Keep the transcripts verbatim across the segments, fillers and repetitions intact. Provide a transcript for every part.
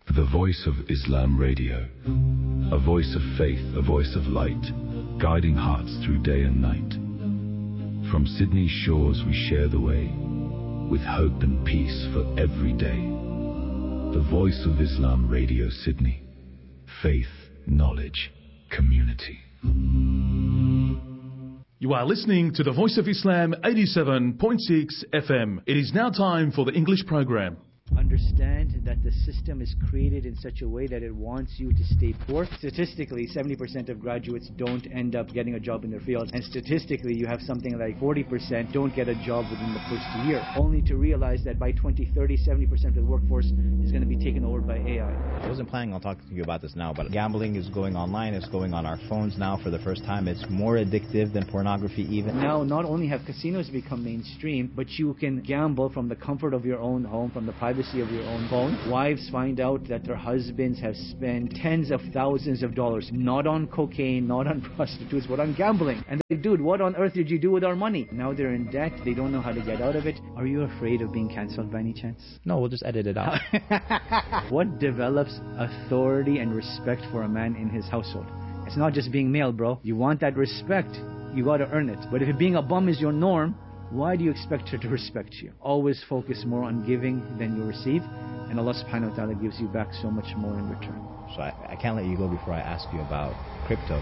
The Voice of Islam Radio. A voice of faith, a voice of light, guiding hearts through day and night. From Sydney's shores we share the way, with hope and peace for every day. The Voice of Islam Radio Sydney. Faith, knowledge, community. You are listening to the Voice of Islam eighty-seven point six F M. It is now time for the English program. Understand that the system is created in such a way that it wants you to stay poor. Statistically, seventy percent of graduates don't end up getting a job in their field. And statistically, you have something like forty percent don't get a job within the first year. Only to realize that by twenty thirty, seventy percent of the workforce is going to be taken over by A I. I wasn't planning on talking to you about this now, but gambling is going online. It's going on our phones now for the first time. It's more addictive than pornography even. Now, not only have casinos become mainstream, but you can gamble from the comfort of your own home, from the privacy of your own phone. Wives find out that their husbands have spent tens of thousands of dollars, not on cocaine, not on prostitutes, but on gambling. And they, dude, what on earth did you do with our money? Now they're in debt. They don't know how to get out of it. Are you afraid of being cancelled by any chance? No, we'll just edit it out. What develops authority and respect for a man in his household? It's not just being male, bro. You want that respect, you got to earn it. But if being a bum is your norm, why do you expect her to respect you? Always focus more on giving than you receive, and Allah subhanahu wa ta'ala gives you back so much more in return. So I, I can't let you go before I ask you about crypto.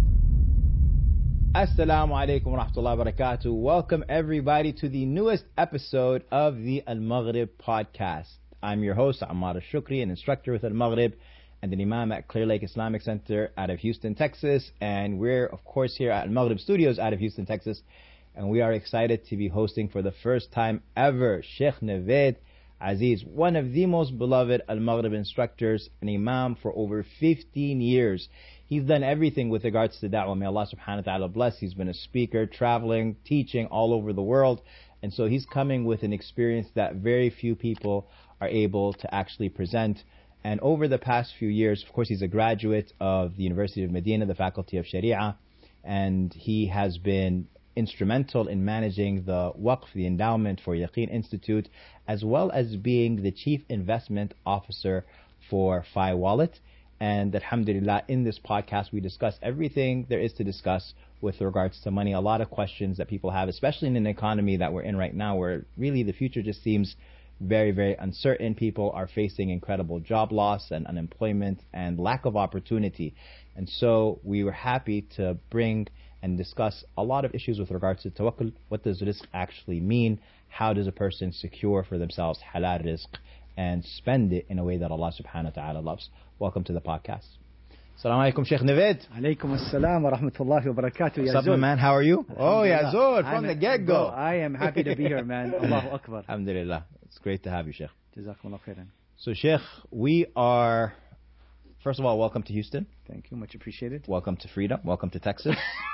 Assalamu alaikum wa rahmatullahi wa barakatuh. Welcome everybody to the newest episode of the Al-Maghrib podcast. I'm your host, Ammar Al-Shukri, an instructor with Al-Maghrib and an imam at Clear Lake Islamic Center out of Houston, Texas. And we're, of course, here at Al-Maghrib Studios out of Houston, Texas. And we are excited to be hosting for the first time ever Sheikh Navaid Aziz, one of the most beloved Al-Maghrib instructors, an imam for over fifteen years. He's done everything with regards to da'wah. May Allah subhanahu wa ta'ala bless. He's been a speaker, traveling, teaching all over the world. And so he's coming with an experience that very few people are able to actually present. And over the past few years, of course, he's a graduate of the University of Medina, the Faculty of Sharia, and he has been instrumental in managing the Waqf, the endowment for Yaqeen Institute, as well as being the chief investment officer for Fi Wallet. And alhamdulillah, in this podcast, we discuss everything there is to discuss with regards to money. A lot of questions that people have, especially in an economy that we're in right now, where really the future just seems very, very uncertain. People are facing incredible job loss and unemployment and lack of opportunity. And so we were happy to bring and discuss a lot of issues with regards to tawakkul. What does rizq actually mean? How does a person secure for themselves halal rizq and spend it in a way that Allah subhanahu wa ta'ala loves? Welcome to the podcast. Assalamu alaikum, Sheikh Navaid. Alaikum assalam wa rahmatullahi wa barakatuh. What's up, my man? How are you? Oh, yeah, Zul, from the get-go. I am happy to be here, man. Allahu Akbar. Alhamdulillah. It's great to have you, Sheikh. Jazakumullah khairan. So, Sheikh, we are... First of all, welcome to Houston. Thank you, much appreciated. Welcome to freedom. Welcome to Texas.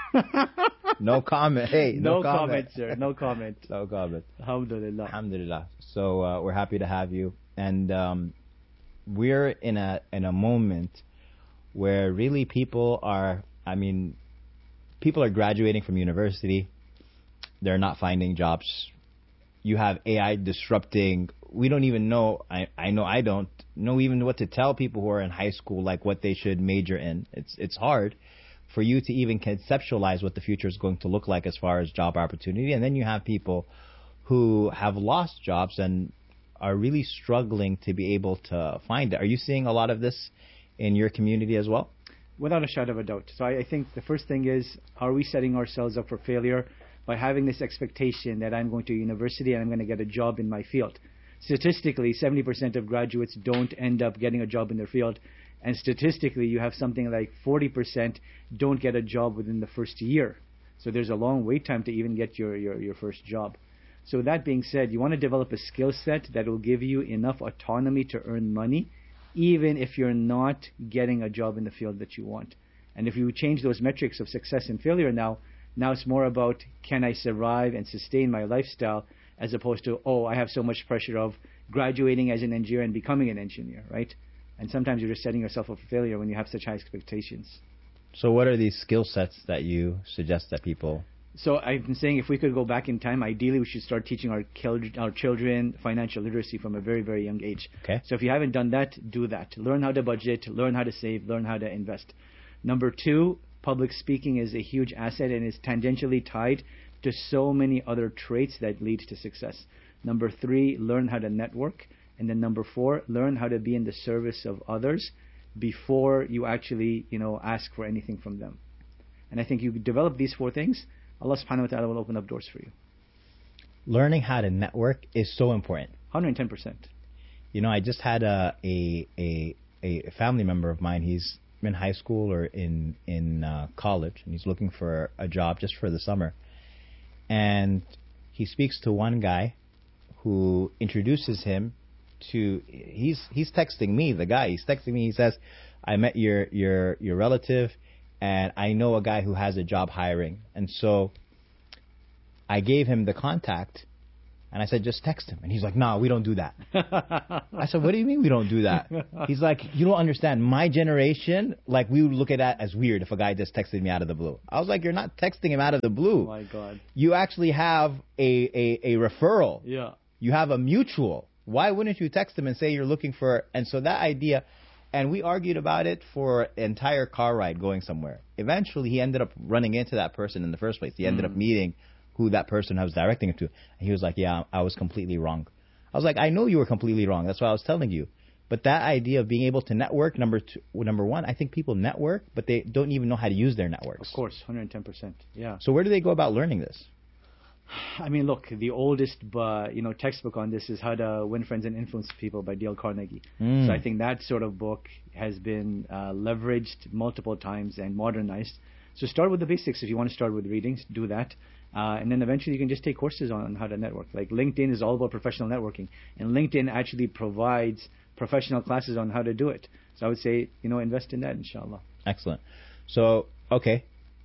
No comment. Hey, no, no comment. comment, sir. No comment. No comment. Alhamdulillah. Alhamdulillah. So uh, we're happy to have you, and um, we're in a in a moment where really people are. I mean, people are graduating from university. They're not finding jobs. You have A I disrupting. We don't even know. I, I know I don't know even what to tell people who are in high school, like what they should major in. It's it's hard for you to even conceptualize what the future is going to look like as far as job opportunity. And then you have people who have lost jobs and are really struggling to be able to find it. Are you seeing a lot of this in your community as well? Without a shadow of a doubt. So I, I think the first thing is, are we setting ourselves up for failure by having this expectation that I'm going to university and I'm going to get a job in my field? Statistically, seventy percent of graduates don't end up getting a job in their field. And statistically, you have something like forty percent don't get a job within the first year. So there's a long wait time to even get your, your, your first job. So that being said, you want to develop a skill set that will give you enough autonomy to earn money, even if you're not getting a job in the field that you want. And if you change those metrics of success and failure now, now it's more about, can I survive and sustain my lifestyle, as opposed to, oh, I have so much pressure of graduating as an engineer and becoming an engineer, right? And sometimes you're just setting yourself up for failure when you have such high expectations. So what are these skill sets that you suggest that people So I've been saying if we could go back in time, ideally we should start teaching our, kil- our children financial literacy from a very, very young age. Okay. So if you haven't done that, do that. Learn how to budget, learn how to save, learn how to invest. Number two, public speaking is a huge asset and is tangentially tied to so many other traits that lead to success. Number three, learn how to network. And then number four, learn how to be in the service of others before you actually, you know, ask for anything from them. And I think you develop these four things, Allah subhanahu wa ta'ala will open up doors for you. Learning how to network is so important. one hundred ten percent. You know, I just had a a a, a family member of mine. He's in high school or in in uh, college, and he's looking for a job just for the summer. And he speaks to one guy who introduces him to. He's he's texting me. The guy he's texting me. He says, "I met your your your relative, and I know a guy who has a job hiring." And so I gave him the contact, and I said, "Just text him." And he's like, "No, we don't do that." I said, "What do you mean we don't do that?" He's like, "You don't understand. My generation, like, we would look at that as weird if a guy just texted me out of the blue." I was like, "You're not texting him out of the blue. Oh my God. You actually have a, a, a referral. Yeah. You have a mutual. Why wouldn't you text him and say you're looking for..." And so that idea, and we argued about it for an entire car ride going somewhere. Eventually, he ended up running into that person in the first place. He ended Mm. up meeting who that person I was directing him to. And he was like, "Yeah, I was completely wrong." I was like, "I know you were completely wrong. That's why I was telling you." But that idea of being able to network, number two, number one, I think people network, but they don't even know how to use their networks. Of course, one hundred ten percent. Yeah. So where do they go about learning this? I mean, look, the oldest, uh, you know, textbook on this is How to Win Friends and Influence People by Dale Carnegie. Mm. So I think that sort of book has been uh, leveraged multiple times and modernized. So start with the basics. If you want to start with readings, do that. Uh, and then eventually you can just take courses on how to network. Like LinkedIn is all about professional networking. And LinkedIn actually provides professional classes on how to do it. So I would say, you know, invest in that, inshallah. Excellent. So, okay.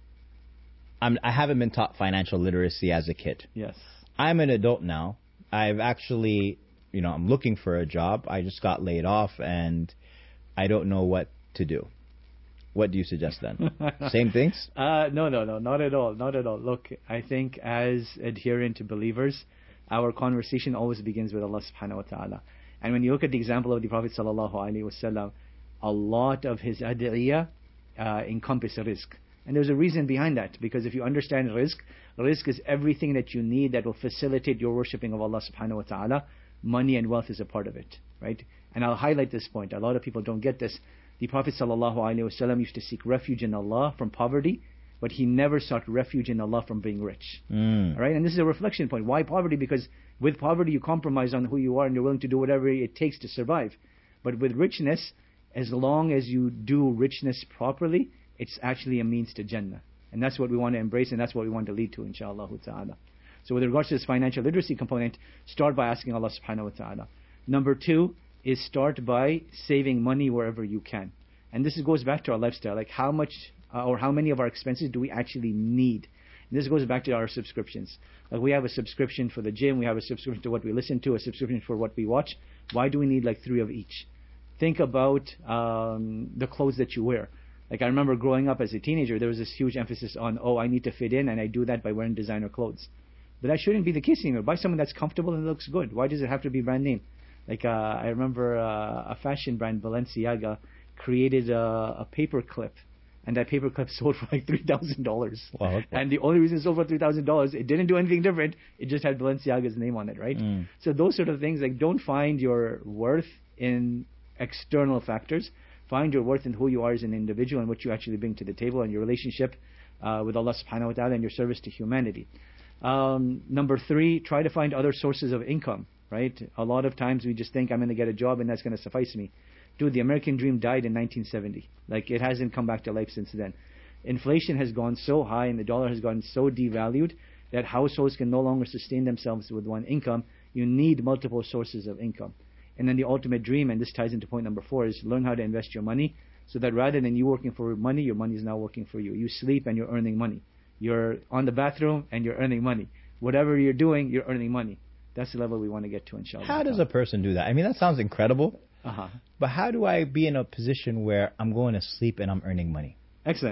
I'm, I haven't been taught financial literacy as a kid. Yes. I'm an adult now. I've actually, you know, I'm looking for a job. I just got laid off, and I don't know what to do. What do you suggest then? Same things? Uh, no, no, no, not at all, not at all. Look, I think as adherent to believers, our conversation always begins with Allah subhanahu wa ta'ala. And when you look at the example of the Prophet sallallahu alaihi wasallam, a lot of his ad'iyah uh, encompass rizq. And there's a reason behind that, because if you understand rizq, rizq is everything that you need that will facilitate your worshipping of Allah subhanahu wa ta'ala. Money and wealth is a part of it, right? And I'll highlight this point. A lot of people don't get this. The Prophet sallallahu alaihi wasallam used to seek refuge in Allah from poverty, but he never sought refuge in Allah from being rich. Mm. All right, and this is a reflection point. Why poverty? Because with poverty you compromise on who you are and you're willing to do whatever it takes to survive. But with richness, as long as you do richness properly, it's actually a means to Jannah. And that's what we want to embrace, and that's what we want to lead to, inshallah ta'ala. So with regards to this financial literacy component, start by asking Allah subhanahu wa ta'ala. Number two is start by saving money wherever you can. And this goes back to our lifestyle, like how much uh, or how many of our expenses do we actually need? And this goes back to our subscriptions. Like we have a subscription for the gym, we have a subscription to what we listen to, a subscription for what we watch. Why do we need like three of each? Think about um, the clothes that you wear. Like I remember growing up as a teenager, there was this huge emphasis on, oh, I need to fit in, and I do that by wearing designer clothes. But that shouldn't be the case anymore. Buy something that's comfortable and looks good. Why does it have to be brand name? Like uh, I remember uh, a fashion brand, Balenciaga, created a, a paper clip, and that paper clip sold for like three thousand dollars. Wow, okay. And the only reason it sold for three thousand dollars, it didn't do anything different. It just had Balenciaga's name on it, right? Mm. So those sort of things, like don't find your worth in external factors. Find your worth in who you are as an individual and what you actually bring to the table and your relationship uh, with Allah subhanahu wa ta'ala and your service to humanity. Um, number three, try to find other sources of income, right? A lot of times we just think I'm going to get a job and that's going to suffice me. Dude, the American dream died in nineteen seventy. Like it hasn't come back to life since then. Inflation has gone so high and the dollar has gone so devalued that households can no longer sustain themselves with one income. You need multiple sources of income. And then the ultimate dream, and this ties into point number four, is learn how to invest your money so that rather than you working for money, your money is now working for you. You sleep and you're earning money. You're on the bathroom and you're earning money. Whatever you're doing, you're earning money. That's the level we want to get to, inshallah. How does a person do that? I mean, that sounds incredible. Uh-huh. But how do I be in a position where I'm going to sleep and I'm earning money? Excellent.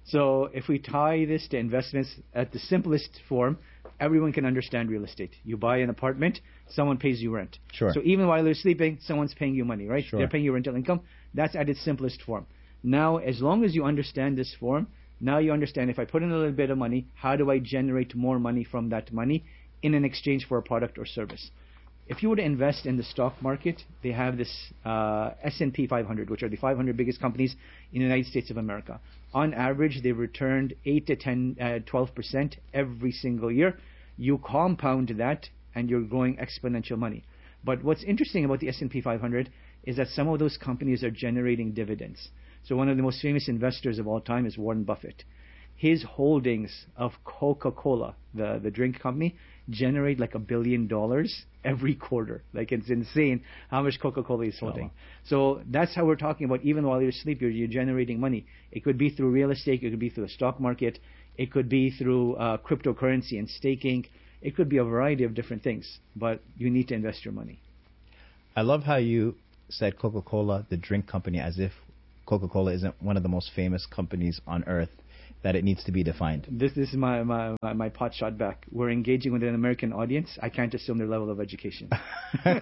So if we tie this to investments at the simplest form, everyone can understand real estate. You buy an apartment, someone pays you rent. Sure. So even while you're sleeping, someone's paying you money, right? Sure. They're paying you rental income. That's at its simplest form. Now, as long as you understand this form, now you understand if I put in a little bit of money, how do I generate more money from that money in an exchange for a product or service? If you were to invest in the stock market, they have this uh, S and P five hundred, which are the five hundred biggest companies in the United States of America. On average, they've returned eight to ten, uh, twelve percent every single year. You compound that, and you're growing exponential money. But what's interesting about the S and P five hundred is that some of those companies are generating dividends. So one of the most famous investors of all time is Warren Buffett. His holdings of Coca-Cola, the, the drink company, generate like a billion dollars every quarter. Like, it's insane how much Coca-Cola is holding. Oh. So that's how we're talking about, even while you're asleep, you're, you're generating money. It could be through real estate, it could be through the stock market, it could be through uh, cryptocurrency and staking. It could be a variety of different things, but you need to invest your money. I love how you said Coca-Cola, the drink company, as if Coca-Cola isn't one of the most famous companies on earth, that it needs to be defined. This, this is my, my, my, my pot shot back. We're engaging with an American audience. I can't assume their level of education. All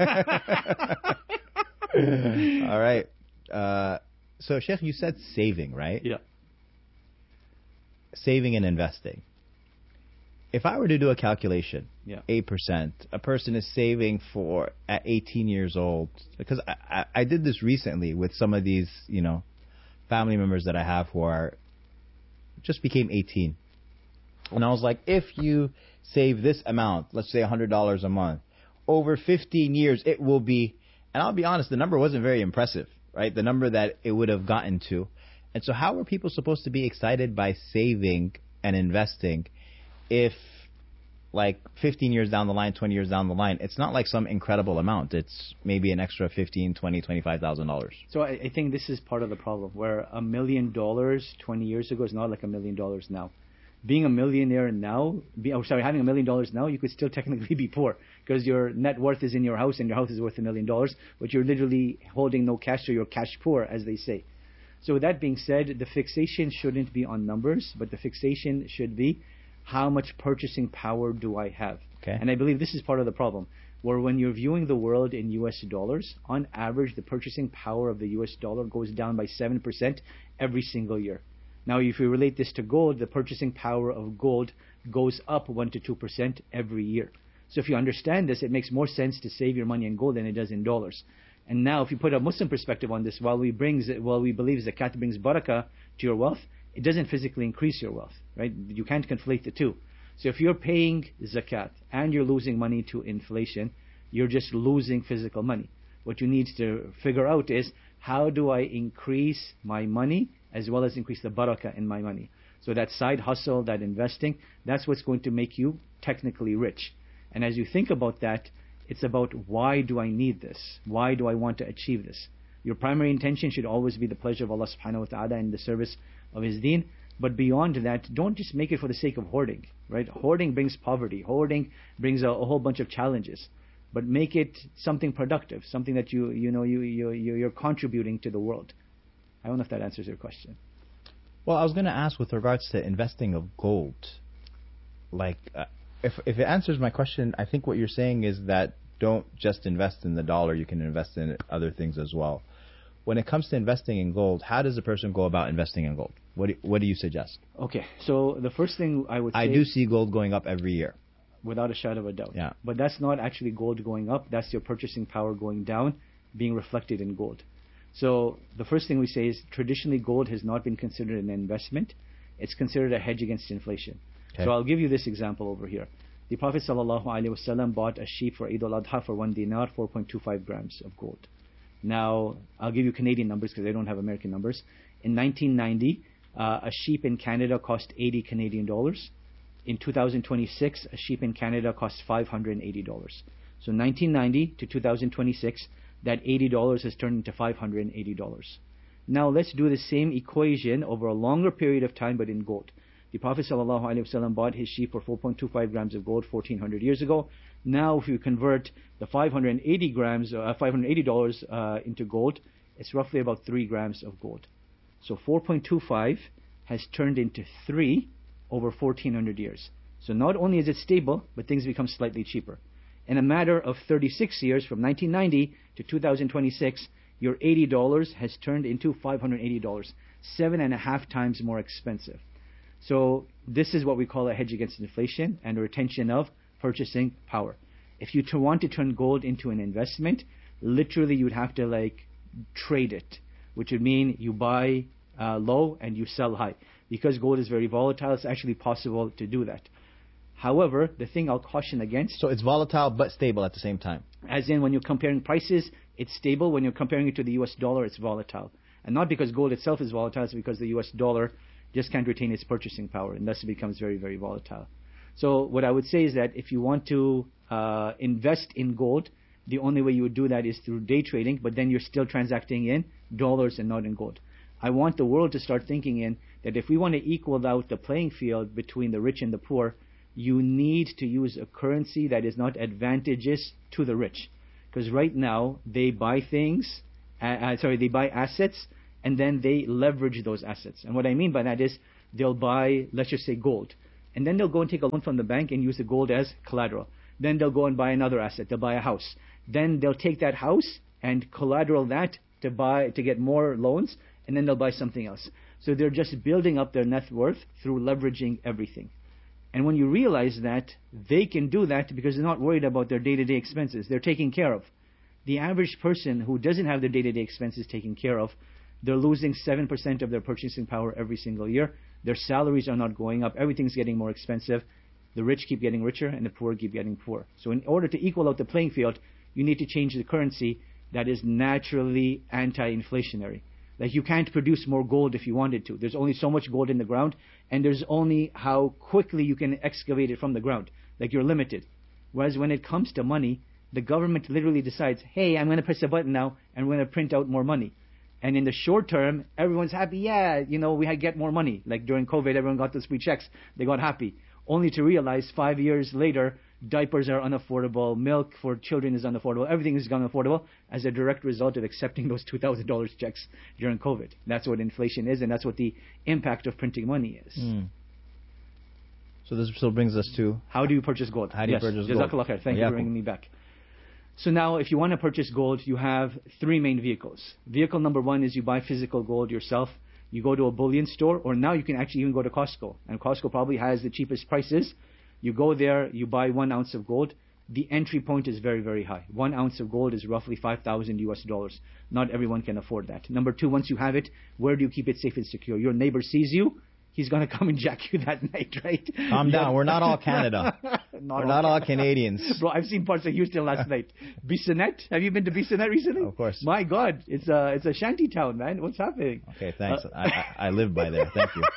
right. Uh, so, Sheikh, you said saving, right? Yeah. Saving and investing. If I were to do a calculation, yeah. eight percent, a person is saving for at eighteen years old, because I, I, I did this recently with some of these, you know, family members that I have who are just became eighteen. And I was like, if you save this amount, let's say one hundred dollars a month, over fifteen years, it will be, and I'll be honest, the number wasn't very impressive, right? The number that it would have gotten to. And so how are people supposed to be excited by saving and investing if, like, fifteen years down the line, twenty years down the line, it's not like some incredible amount. It's maybe an extra fifteen, twenty, twenty-five thousand dollars. So I, I think this is part of the problem, where a million dollars twenty years ago is not like a million dollars now. Being a millionaire now, be, oh, sorry, having a million dollars now, you could still technically be poor because your net worth is in your house and your house is worth a million dollars, but you're literally holding no cash, so you're cash poor, as they say. So with that being said, the fixation shouldn't be on numbers, but the fixation should be how much purchasing power do I have? Okay. And I believe this is part of the problem, where when you're viewing the world in U S dollars, on average, the purchasing power of the U S dollar goes down by seven percent every single year. Now, if you relate this to gold, the purchasing power of gold goes up one to two percent every year. So if you understand this, it makes more sense to save your money in gold than it does in dollars. And now, if you put a Muslim perspective on this, while we brings, while we believe zakat brings barakah to your wealth, it doesn't physically increase your wealth, right? You can't conflate the two. So if you're paying zakat and you're losing money to inflation, you're just losing physical money. What you need to figure out is, how do I increase my money as well as increase the barakah in my money? So that side hustle, that investing, that's what's going to make you technically rich. And as you think about that, it's about, why do I need this? Why do I want to achieve this? Your primary intention should always be the pleasure of Allah subhanahu wa ta'ala and the service of His deen. But beyond that, don't just make it for the sake of hoarding, right? Hoarding brings poverty. Hoarding brings a, a whole bunch of challenges. But make it something productive, something that you you know you you you're contributing to the world. I don't know if that answers your question. Well, I was going to ask with regards to investing of gold. Like, uh, if if it answers my question, I think what you're saying is that don't just invest in the dollar. You can invest in other things as well. When it comes to investing in gold, how does a person go about investing in gold? What do, what do you suggest? Okay, so the first thing I would say... I do see gold going up every year. Without a shadow of a doubt. Yeah. But that's not actually gold going up. That's your purchasing power going down, being reflected in gold. So the first thing we say is, traditionally gold has not been considered an investment. It's considered a hedge against inflation. Okay. So I'll give you this example over here. The Prophet ﷺ bought a sheep for Eid al-Adha for one dinar, four point two five grams of gold. Now, I'll give you Canadian numbers because I don't have American numbers. In nineteen ninety, uh, a sheep in Canada cost eighty Canadian dollars. In two thousand twenty-six, a sheep in Canada costs five hundred eighty dollars. So nineteen ninety to two thousand twenty-six, that eighty dollars has turned into five hundred eighty dollars. Now let's do the same equation over a longer period of time, but in gold. The Prophet ﷺ bought his sheep for four point two five grams of gold fourteen hundred years ago. Now if you convert the five hundred eighty grams, uh, five hundred eighty dollars uh, into gold, it's roughly about three grams of gold. So four point two five has turned into three over fourteen hundred years. So not only is it stable, but things become slightly cheaper. In a matter of thirty-six years, from nineteen ninety to two thousand twenty-six, your eighty dollars has turned into five hundred eighty dollars, seven and a half times more expensive. So this is what we call a hedge against inflation and a retention of purchasing power. If you to want to turn gold into an investment, literally you'd have to like trade it, which would mean you buy uh, low and you sell high. Because gold is very volatile, it's actually possible to do that. However, the thing I'll caution against... So it's volatile but stable at the same time. As in, when you're comparing prices, it's stable. When you're comparing it to the U S dollar, it's volatile. And not because gold itself is volatile, it's because the U S dollar just can't retain its purchasing power, and thus it becomes very, very volatile. So what I would say is that if you want to uh, invest in gold, the only way you would do that is through day trading, but then you're still transacting in dollars and not in gold. I want the world to start thinking in that if we want to equal out the playing field between the rich and the poor, you need to use a currency that is not advantageous to the rich. Because right now, they buy things, uh, uh, sorry, they buy assets, and then they leverage those assets. And what I mean by that is, they'll buy, let's just say, gold. And then they'll go and take a loan from the bank and use the gold as collateral. Then they'll go and buy another asset. They'll buy a house. Then they'll take that house and collateral that to buy, to get more loans, and then they'll buy something else. So they're just building up their net worth through leveraging everything. And when you realize that, they can do that because they're not worried about their day-to-day expenses. They're taken care of. The average person who doesn't have their day-to-day expenses taken care of, they're losing seven percent of their purchasing power every single year. Their salaries are not going up. Everything's getting more expensive. The rich keep getting richer and the poor keep getting poor. So in order to equal out the playing field, you need to change the currency that is naturally anti-inflationary. Like, you can't produce more gold if you wanted to. There's only so much gold in the ground, and there's only how quickly you can excavate it from the ground. Like, you're limited. Whereas when it comes to money, the government literally decides, hey, I'm going to press a button now, and we're going to print out more money. And in the short term, everyone's happy, yeah, you know, we get more money. Like during COVID, everyone got those free checks. They got happy. Only to realize five years later, diapers are unaffordable, milk for children is unaffordable, everything is unaffordable as a direct result of accepting those two thousand dollars checks during COVID. That's what inflation is, and that's what the impact of printing money is. Mm. So this still brings us to... How do you purchase gold? How do you yes. purchase Jazakallah gold? khair. Thank you for bringing me back. So now, if you want to purchase gold, you have three main vehicles. Vehicle number one is you buy physical gold yourself. You go to a bullion store, or now you can actually even go to Costco. And Costco probably has the cheapest prices. You go there, you buy one ounce of gold. The entry point is very, very high. One ounce of gold is roughly five thousand U S dollars. Not everyone can afford that. Number two, once you have it, where do you keep it safe and secure? Your neighbor sees you, he's going to come and jack you that night, right? Calm down. We're not all Canada. not We're all not all Canadians. Bro, I've seen parts of Houston last night. Bissonnette? Have you been to Bissonnette recently? Of course. My God, it's a, it's a shanty town, man. What's happening? Okay, thanks. Uh, I, I, I live by there. Thank you.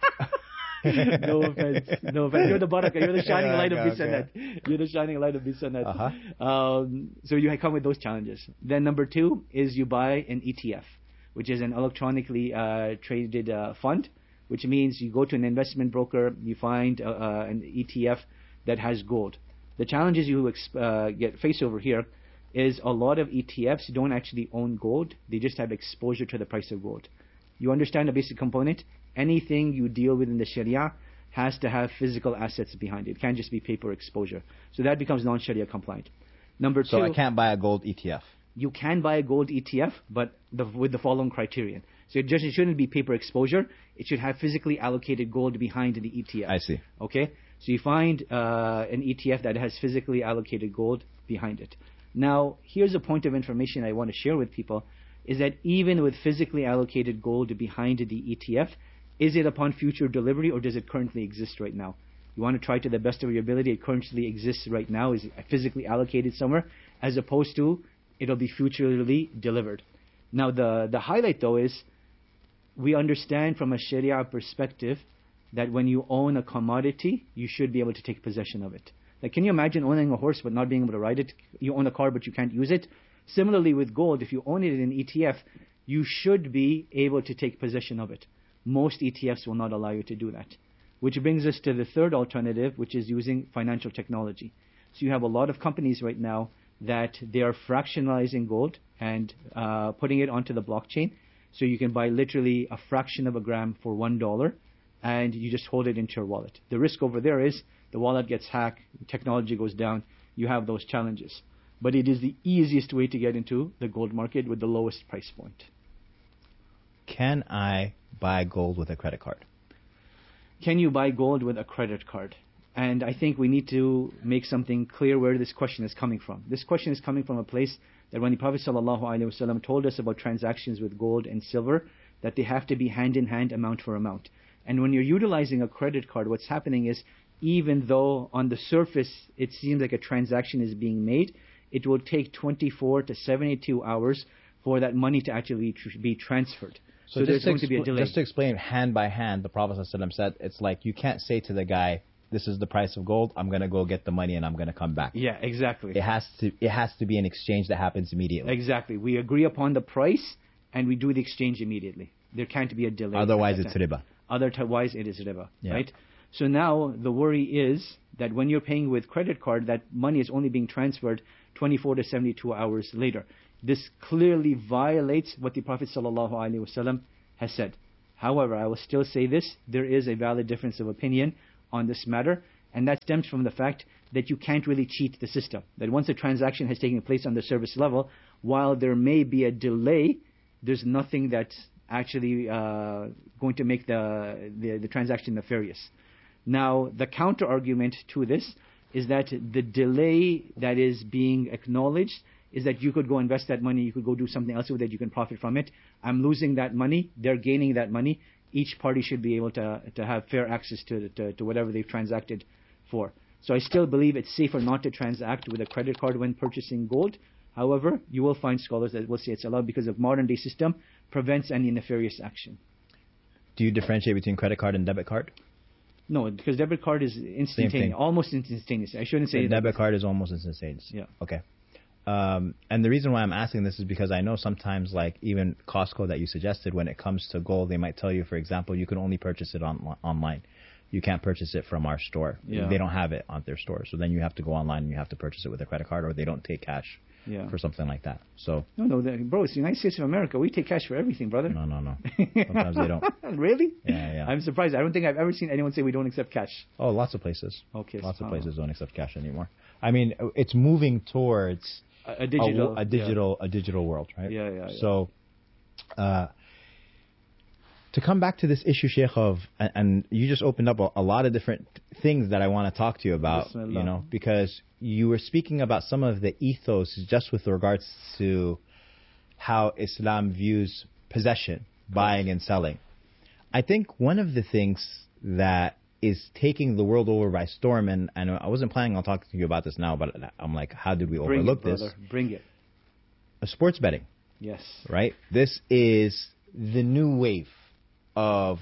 no offense. No offense. You're the Baraka. You're the shining light of Okay, Bissonnette. okay. You're the shining light of Bissonnette. Uh-huh. Um, so you come with those challenges. Then number two is you buy an E T F, which is an electronically uh, traded uh, fund, which means you go to an investment broker, you find uh, uh, an E T F that has gold. The challenges you exp- uh, get face over here is a lot of E T Fs don't actually own gold. They just have exposure to the price of gold. You understand the basic component? Anything you deal with in the Sharia has to have physical assets behind it. It can't just be paper exposure. So that becomes non-Sharia compliant. Number two, So I can't buy a gold E T F. You can buy a gold E T F, but the, with the following criterion. So it just it shouldn't be paper exposure. It should have physically allocated gold behind the E T F. I see. Okay? So you find uh, an E T F that has physically allocated gold behind it. Now, here's a point of information I want to share with people, is that even with physically allocated gold behind the E T F, is it upon future delivery or does it currently exist right now? You want to try to the best of your ability. It currently exists right now. Is physically allocated somewhere, as opposed to it'll be futurely delivered. Now, the, the highlight, though, is we understand from a Sharia perspective that when you own a commodity, you should be able to take possession of it. Like, can you imagine owning a horse but not being able to ride it? You own a car but you can't use it. Similarly with gold, if you own it in an E T F, you should be able to take possession of it. Most E T Fs will not allow you to do that. Which brings us to the third alternative, which is using financial technology. So you have a lot of companies right now that they are fractionalizing gold and uh, putting it onto the blockchain. So you can buy literally a fraction of a gram for one dollar, and you just hold it into your wallet. The risk over there is the wallet gets hacked, technology goes down, you have those challenges. But it is the easiest way to get into the gold market with the lowest price point. Can I buy gold with a credit card? Can you buy gold with a credit card? And I think we need to make something clear where this question is coming from. This question is coming from a place that when the Prophet ﷺ told us about transactions with gold and silver, that they have to be hand in hand, amount for amount. And when you're utilizing a credit card, what's happening is, even though on the surface it seems like a transaction is being made, it will take twenty-four to seventy-two hours for that money to actually tr- be transferred. So, So, there's just, to going to be a expl- delay. just to explain hand by hand, the Prophet ﷺ said it's like you can't say to the guy, this is the price of gold, I'm going to go get the money and I'm going to come back. Yeah, exactly. It has to it has to be an exchange that happens immediately. Exactly. We agree upon the price and we do the exchange immediately. There can't be a delay. Otherwise, at it's that time. riba. Otherwise, it is riba, Yeah. right? So now the worry is that when you're paying with credit card, that money is only being transferred twenty-four to seventy-two hours later. This clearly violates what the Prophet ﷺ has said. However, I will still say this, there is a valid difference of opinion on this matter, and that stems from the fact that you can't really cheat the system. That once a transaction has taken place on the service level, while there may be a delay, there's nothing that's actually uh, going to make the, the, the transaction nefarious. Now, the counter argument to this is that the delay that is being acknowledged is that you could go invest that money, you could go do something else with it, you can profit from it. I'm losing that money, they're gaining that money. Each party should be able to to have fair access to, to, to whatever they've transacted for. So I still believe it's safer not to transact with a credit card when purchasing gold. However, you will find scholars that will say it's allowed because of modern day system prevents any nefarious action. Do you differentiate between credit card and debit card? No, because debit card is instantaneous, almost instantaneous. I shouldn't say The that. debit card is almost instantaneous. Yeah. Okay. Um, and the reason why I'm asking this is because I know sometimes, like even Costco that you suggested, when it comes to gold, they might tell you, for example, you can only purchase it on, online. You can't purchase it from our store. Yeah. They don't have it on their store. So then you have to go online and you have to purchase it with a credit card, or they don't take cash Yeah. for something like that. So No, no, the, bro, it's the United States of America. We take cash for everything, brother. no, no, no. Sometimes they don't. Really? Yeah, yeah. I'm surprised. I don't think I've ever seen anyone say we don't accept cash. Oh, lots of places. Okay. Lots of subhanAllah. places don't accept cash anymore. I mean, it's moving towards A, a digital. a, a digital, a digital world, right? Yeah, yeah, yeah. So, uh, to come back to this issue, Sheikh, of and, and you just opened up a, a lot of different things that I want to talk to you about. Bismillah. You know, because you were speaking about some of the ethos just with regards to how Islam views possession, buying and selling. I think one of the things that is taking the world over by storm, and, and I wasn't planning on talking to you about this now, but I'm like, how did we Bring overlook it, this? brother. Bring it. Uh, Sports betting, Yes. right? This is the new wave of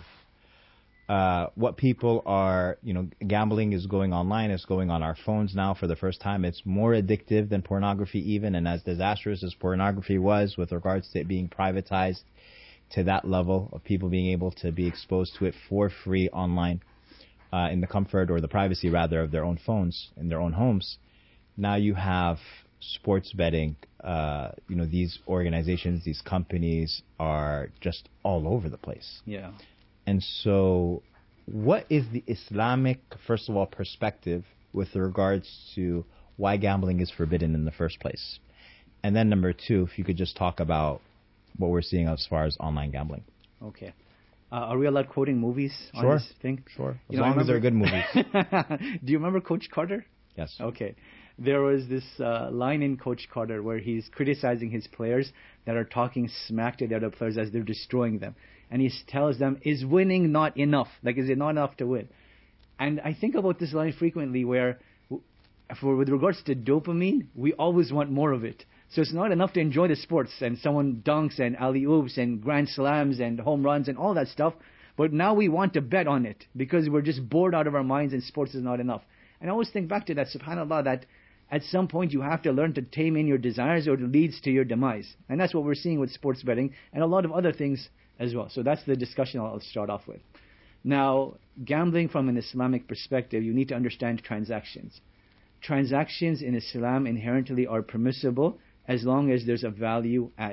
uh, what people are, you know, gambling is going online. It's going on our phones now for the first time. It's more addictive than pornography even, and as disastrous as pornography was with regards to it being privatized to that level of people being able to be exposed to it for free online uh, in the comfort or the privacy, rather, of their own phones in their own homes. Now you have sports betting. Uh, you know, these organizations, these companies are just all over the place. Yeah. And so what is the Islamic, first of all, perspective with regards to why gambling is forbidden in the first place? And then number two, if you could just talk about what we're seeing as far as online gambling. Okay. Uh, are we allowed quoting movies Sure. on this thing? Sure. As You know, I long as they're good remember- movies. Do you remember Coach Carter? Yes. Okay. There was this uh, line in Coach Carter where he's criticizing his players that are talking smack to the other players as they're destroying them. And he tells them, is winning not enough? Like, is it not enough to win? And I think about this line frequently where, for with regards to dopamine, we always want more of it. So it's not enough to enjoy the sports and someone dunks and alley-oops and grand slams and home runs and all that stuff. But now we want to bet on it because we're just bored out of our minds and sports is not enough. And I always think back to that, subhanAllah, that at some point you have to learn to tame in your desires or it leads to your demise. And that's what we're seeing with sports betting and a lot of other things as well. So that's the discussion I'll start off with. Now, gambling from an Islamic perspective, you need to understand transactions. Transactions in Islam inherently are permissible as long as there's a value add.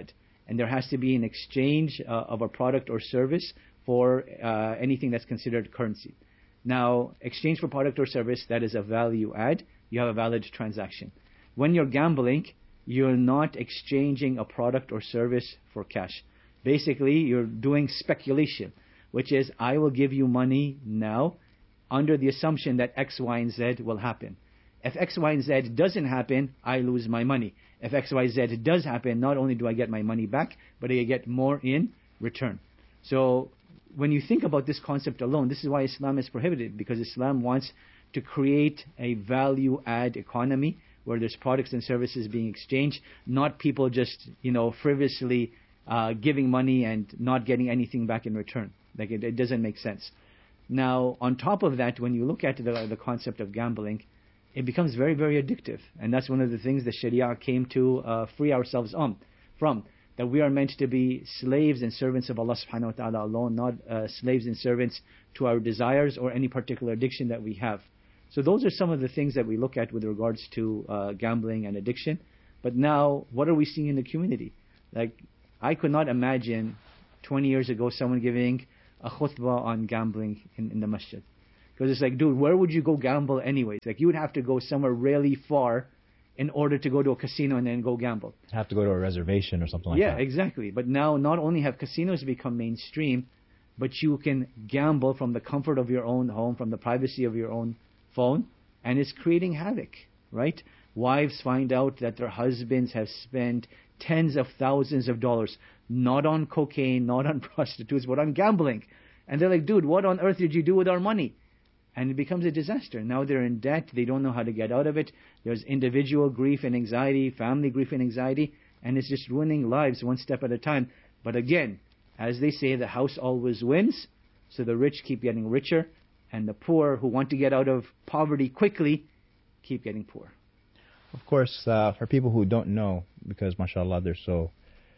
and there has to be an exchange uh, of a product or service for uh, anything that's considered currency. Now, exchange for product or service, that is a value add. You have a valid transaction. When you're gambling, you're not exchanging a product or service for cash. Basically, you're doing speculation, which is, I will give you money now under the assumption that X, Y, and Z will happen. If X, Y, and Z doesn't happen, I lose my money. If X, Y, Z does happen, not only do I get my money back, but I get more in return. So when you think about this concept alone, this is why Islam is prohibited, because Islam wants to create a value-add economy where there's products and services being exchanged, not people just, you know, frivolously uh, giving money and not getting anything back in return. Like it, it doesn't make sense. Now, on top of that, when you look at the, the concept of gambling, it becomes very, very addictive. And that's one of the things the Sharia came to uh, free ourselves on, from. That we are meant to be slaves and servants of Allah subhanahu wa ta'ala alone, not uh, slaves and servants to our desires or any particular addiction that we have. So those are some of the things that we look at with regards to uh, gambling and addiction. But now, what are we seeing in the community? Like, I could not imagine twenty years ago someone giving a khutbah on gambling in, in the masjid. Because it's like, dude, where would you go gamble anyways? Like, you would have to go somewhere really far in order to go to a casino and then go gamble. Have to go to a reservation or something like yeah, that. Yeah, exactly. But now, not only have casinos become mainstream, but you can gamble from the comfort of your own home, from the privacy of your own phone, and it's creating havoc, right? Wives find out that their husbands have spent tens of thousands of dollars, not on cocaine, not on prostitutes, but on gambling. And they're like, dude, what on earth did you do with our money? And it becomes a disaster. Now they're in debt. They don't know how to get out of it. There's individual grief and anxiety, family grief and anxiety, and it's just ruining lives one step at a time. But again, as they say, the house always wins. So the rich keep getting richer, and the poor who want to get out of poverty quickly keep getting poor. Of course, uh, for people who don't know, because mashallah, they're so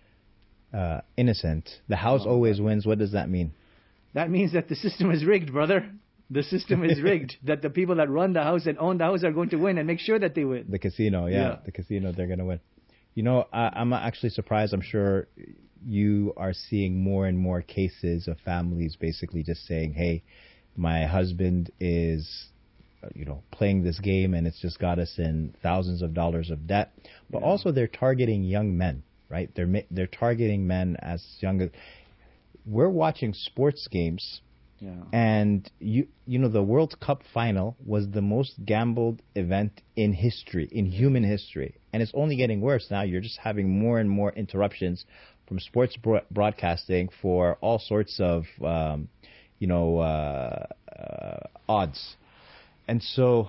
uh, innocent, the house oh, always wins. What does that mean? That means that the system is rigged, brother. The system is rigged. That the people that run the house and own the house are going to win, and make sure that they win. The casino, yeah. yeah. The casino, they're going to win. You know, I, I'm actually surprised. I'm sure you are seeing more and more cases of families basically just saying, hey, my husband is, you know, playing this game and it's just got us in thousands of dollars of debt. But yeah. also they're targeting young men, right? They're they're targeting men as young as... We're watching sports games. Yeah. And you you know, the World Cup final was the most gambled event in history, in human history. And it's only getting worse now. You're just having more and more interruptions from sports bro- broadcasting for all sorts of, um, you know, uh, uh, odds. And so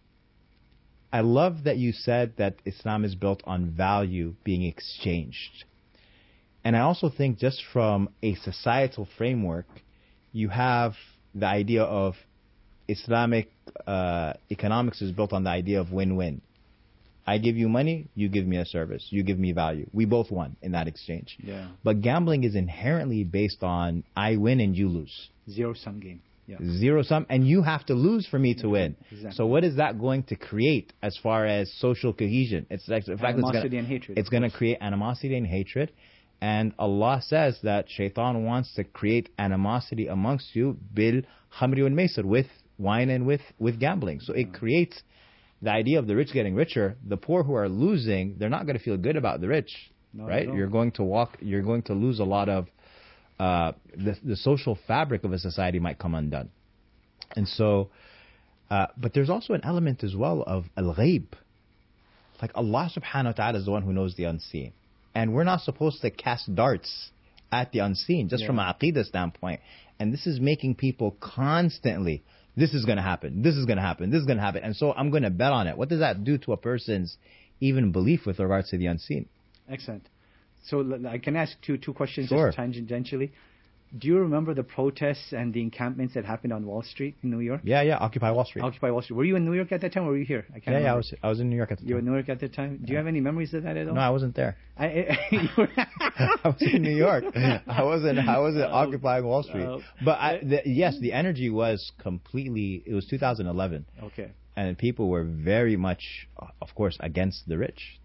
I love that you said that Islam is built on value being exchanged. And I also think just from a societal framework, you have the idea of Islamic uh, economics is built on the idea of win-win. I give you money, you give me a service, you give me value. We both won in that exchange. Yeah. But gambling is inherently based on I win and you lose. Zero-sum game. Yeah. Zero-sum, and you have to lose for me to win. Exactly. So what is that going to create as far as social cohesion? It's like, in fact, animosity it's gonna, and hatred. It's going to create animosity and hatred. And Allah says that Shaitan wants to create animosity amongst you bil khamri wal maisir, with wine and with, with gambling. So it creates the idea of the rich getting richer. The poor who are losing, they're not going to feel good about the rich, no, right? You're going to walk, you're going to lose a lot of uh, the, the social fabric of a society might come undone. And so, uh, but there's also an element as well of al-ghaib. Like Allah subhanahu wa ta'ala is the one who knows the unseen. And we're not supposed to cast darts at the unseen, just yeah. from an aqidah standpoint. And this is making people constantly, this is going to happen, this is going to happen, this is going to happen. And so I'm going to bet on it. What does that do to a person's even belief with regards to the unseen? Excellent. So I can ask two two questions sure. just tangentially. Do you remember the protests and the encampments that happened on Wall Street in New York? Yeah, yeah, Occupy Wall Street. Occupy Wall Street. Were you in New York at that time, or were you here? I can't yeah, remember. yeah, I was. I was in New York at the time. You were in New York at the time. Do you have any memories of that at all? No, I wasn't there. I, I, were I was in New York. I wasn't. I wasn't uh, occupying Wall Street. Uh, but I, the, yes, the energy was completely. It was two thousand eleven. Okay. And people were very much, of course, against the rich.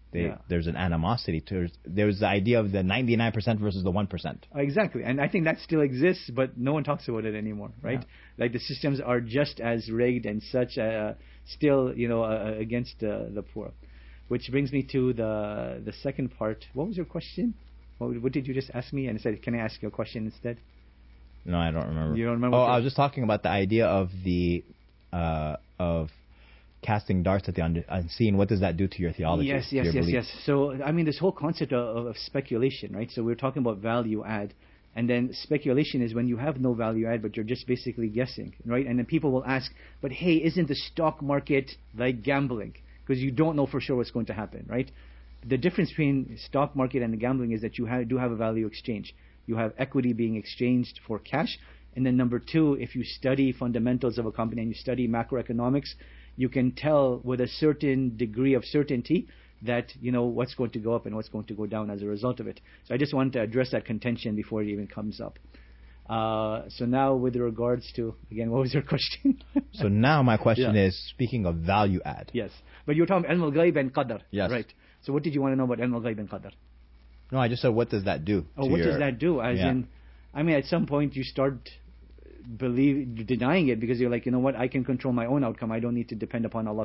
They, Yeah. There's an animosity to there's the idea of the ninety-nine percent versus the one percent. Exactly, and I think that still exists, but no one talks about it anymore, right? Yeah. Like the systems are just as rigged and such, uh, still, you know, uh, against uh, the poor. Which brings me to the the second part. What was your question? What, what did you just ask me? And I said, can I ask you a question instead? No, I don't remember. You don't remember? Oh, what I your- was just talking about the idea of the uh, of casting darts at the un- unseen. What does that do to your theology? Yes, to yes, your yes, belief? yes. So, I mean, this whole concept of, of speculation, right? So we're talking about value add. And then speculation is when you have no value add, but you're just basically guessing, right? And then people will ask, but hey, isn't the stock market like gambling? Because you don't know for sure what's going to happen, right? The difference between stock market and the gambling is that you have, do have a value exchange. You have equity being exchanged for cash. And then number two, if you study fundamentals of a company and you study macroeconomics, you can tell with a certain degree of certainty that, you know, what's going to go up and what's going to go down as a result of it. So I just wanted to address that contention before it even comes up. Uh, so now with regards to, again, what was your question? So now my question Yeah. is, speaking of value add. Yes. But you were talking about Ilm al-Ghaib and Qadr. Yes. Right. So what did you want to know about Ilm al-Ghaib and Qadr? No, I just said, what does that do? Oh, to what your- does that do? As Yeah. in, I mean, at some point you start believe denying it because you're like, you know what, I can control my own outcome. I don't need to depend upon Allah